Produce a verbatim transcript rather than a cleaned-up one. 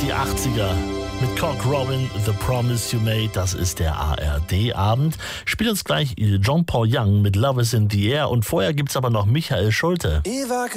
die achtziger. Mit Cock Robin, The Promise You Made, das ist der A R D-Abend. Spielt uns gleich John Paul Young mit Love is in the Air und vorher gibt's aber noch Michael Schulte.